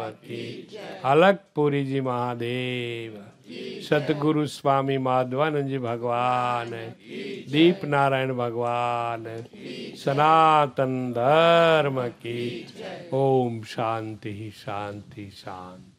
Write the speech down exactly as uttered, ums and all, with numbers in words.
की, अलकपुरी जी महादेव, सतगुरु स्वामी माधवानंद जी भगवान, दीप नारायण भगवान, सनातन धर्म की। ओम शांति शांति शांति।